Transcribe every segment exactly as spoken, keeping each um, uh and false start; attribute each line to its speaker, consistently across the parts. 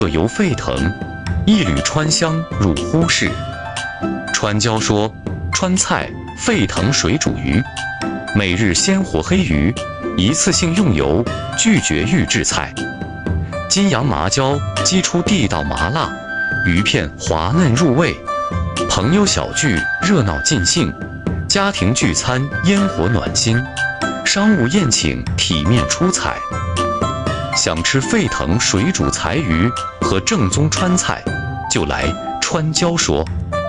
Speaker 1: 由沸腾，一缕川香入忽视。川椒说：川菜沸腾水煮鱼，每日鲜活黑鱼，一次性用油，拒绝预制菜。金阳麻椒激出地道麻辣，鱼片滑嫩入味。朋友小聚热闹尽兴，家庭聚餐烟火暖心，商务宴请体面出彩。想吃沸腾水煮柴鱼和正宗川菜，就来川椒说。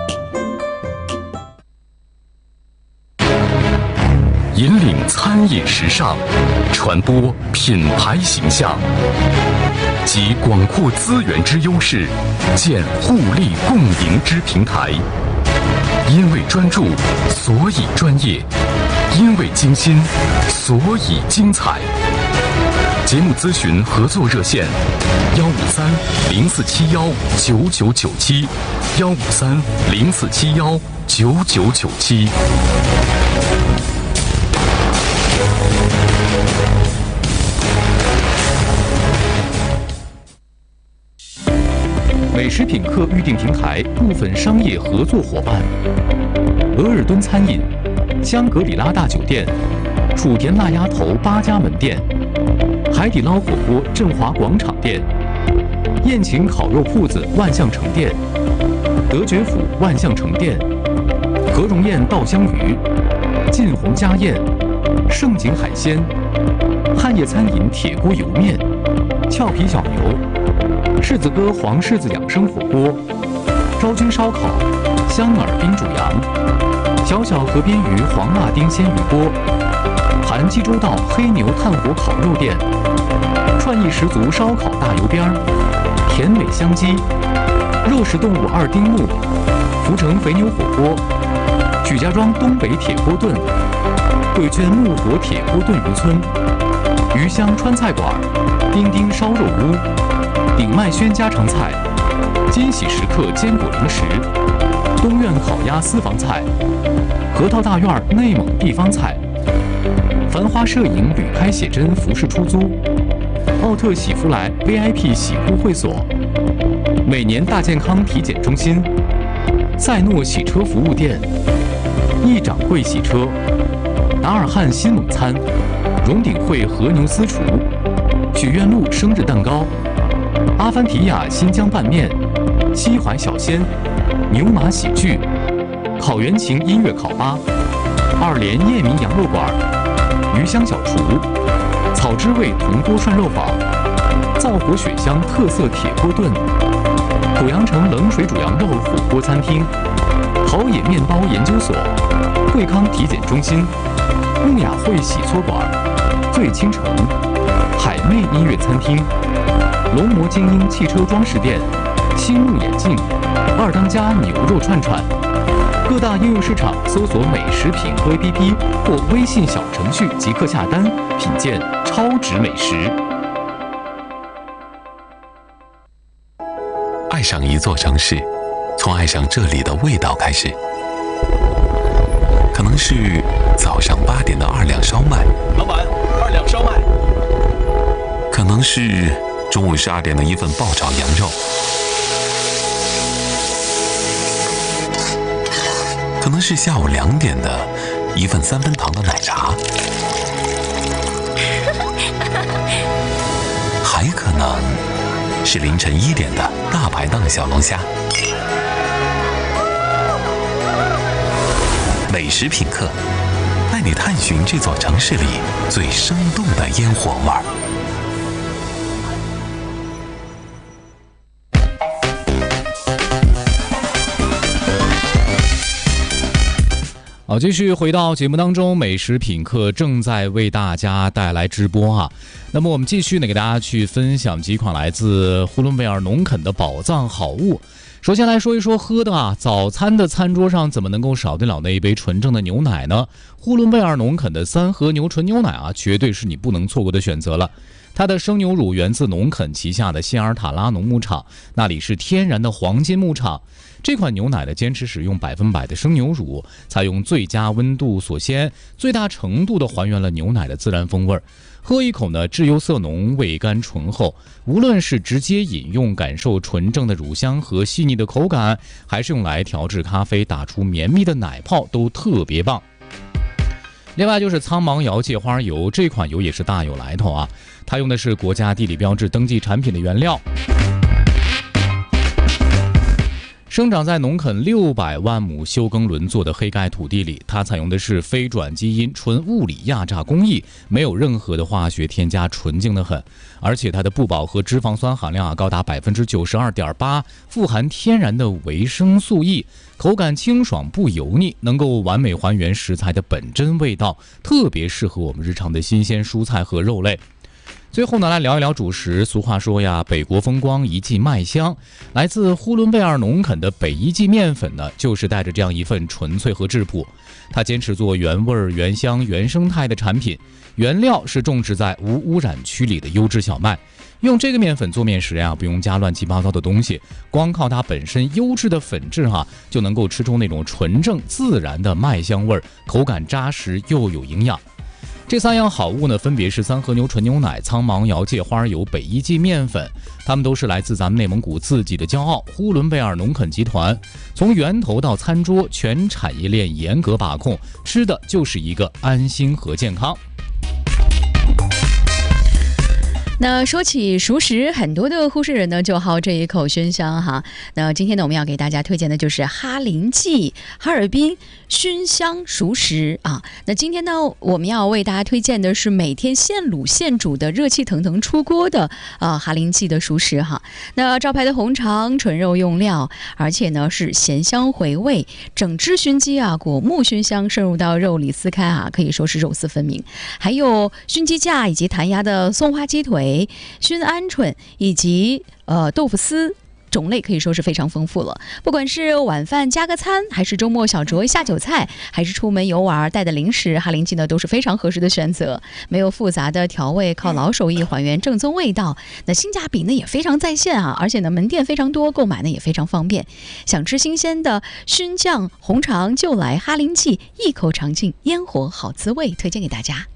Speaker 2: 引领餐饮时尚，传播品牌形象，集广阔资源之优势，建互利共赢之平台。因为专注，所以专业；因为精心，所以精彩。节目咨询合作热线：幺五三零四七幺九九九七，幺五三零四七幺九九九七。美食品客预订平台部分商业合作伙伴：额尔敦餐饮、香格里拉大酒店、楚田辣鸭头八家门店、海底捞火锅振华广场店、宴请烤肉铺子万象城店、德觉府万象城店、何荣宴稻香鱼、晋宏家宴、盛景海鲜、汉业餐饮铁锅油面、俏皮小牛、柿子哥黄柿子养生火锅、昭君烧烤、香饵冰煮羊、小小河边鱼黄辣丁鲜鱼锅、韩济州道黑牛炭火烤肉店、创意十足烧烤大油边儿、甜美香鸡、肉食动物二丁目、福成肥牛火锅、许家庄东北铁锅炖、贵圈木火铁锅炖渔村、鱼香川菜馆、丁丁烧肉屋、鼎麦轩家常菜、金喜时刻坚果零食、东苑烤鸭私房菜、核桃大院内蒙地方菜、繁花摄影旅开写真服饰出租、奥特喜福来 V I P 洗护会所、每年大健康体检中心、赛诺洗车服务店、易掌柜洗车、达尔汉新蒙餐、荣鼎汇和牛私厨、许愿路生日蛋糕、阿凡提亚新疆拌面、西淮小鲜、牛马喜剧、烤原琴音乐烤吧、二连叶明羊肉馆、鱼香小厨、草之味铜锅涮肉坊、灶火雪香特色铁锅炖、濮阳城冷水煮羊肉火锅餐厅、陶冶面包研究所、惠康体检中心、梦雅汇洗搓馆、醉倾城、海魅音乐餐厅、龙魔精英汽车装饰店、青木眼镜、二当家牛肉串串。各大应用市场搜索美食品客 A P P 或微信小程序即可下单，品鉴超值美食。
Speaker 3: 爱上一座城市，从爱上这里的味道开始。可能是早上八点的二两烧麦，
Speaker 4: 老板，二两烧麦。
Speaker 3: 可能是中午十二点的一份爆炒羊肉，可能是下午两点的一份三分糖的奶茶，还可能是凌晨一点的大排档小龙虾。美食品客带你探寻这座城市里最生动的烟火味儿。
Speaker 5: 好，继续回到节目当中，美食品客正在为大家带来直播啊。那么我们继续呢，给大家去分享几款来自呼伦贝尔农垦的宝藏好物。首先来说一说喝的啊，早餐的餐桌上怎么能够少得了那一杯纯正的牛奶呢？呼伦贝尔农垦的三和牛纯牛奶啊，绝对是你不能错过的选择了。它的生牛乳源自农垦旗下的谢尔塔拉农牧场，那里是天然的黄金牧场。这款牛奶的坚持使用百分百的生牛乳，采用最佳温度锁鲜，最大程度的还原了牛奶的自然风味。 喝一口呢，质优色浓，味甘醇厚。无论是直接饮用感受纯正的乳香和细腻的口感，还是用来调制咖啡打出绵密的奶泡，都特别棒。另外就是苍芒瑶芥花油，这款油也是大有来头啊，它用的是国家地理标志登记产品的原料。生长在农垦六百万亩休耕轮作的黑盖土地里，它采用的是非转基因纯物理压榨工艺，没有任何的化学添加，纯净的很。而且它的不饱和脂肪酸含量啊高达百分之九十二点八，富含天然的维生素 E， 口感清爽不油腻，能够完美还原食材的本真味道，特别适合我们日常的新鲜蔬菜和肉类。最后呢，来聊一聊主食。俗话说呀，北国风光，一季麦香。来自呼伦贝尔农垦的北一季面粉呢，就是带着这样一份纯粹和质朴。它坚持做原味、原香、原生态的产品，原料是种植在无污染区里的优质小麦。用这个面粉做面时呀，不用加乱七八糟的东西，光靠它本身优质的粉质哈，就能够吃出那种纯正自然的麦香味，口感扎实又有营养。这三样好物呢，分别是三和牛纯牛奶、苍芒瑶芥花油、北一季面粉，它们都是来自咱们内蒙古自己的骄傲——呼伦贝尔农垦集团。从源头到餐桌，全产业链严格把控，吃的就是一个安心和健康。
Speaker 4: 那说起熟食，很多的呼市人呢就好这一口熏香哈。那今天呢，我们要给大家推荐的就是哈林记哈尔滨熏香熟食啊。那今天呢，我们要为大家推荐的是每天现卤现煮的热气腾腾出锅的啊哈林记的熟食哈。那招牌的红肠纯肉用料，而且呢是咸香回味，整只熏鸡啊，果木熏香渗入到肉里撕开啊，可以说是肉丝分明。还有熏鸡架以及弹牙的松花鸡腿。熏鹌鹑以及呃豆腐丝，种类可以说是非常丰富了。不管是晚饭加个餐，还是周末小酌一下酒菜，还是出门游玩带的零食，哈林记呢都是非常合适的选择。没有复杂的调味，靠老手艺还原正宗味道。那性价比呢也非常在线啊，而且呢门店非常多，购买呢也非常方便。想吃新鲜的熏酱红肠，就来哈林记，一口尝尽烟火好滋味，推荐给大家。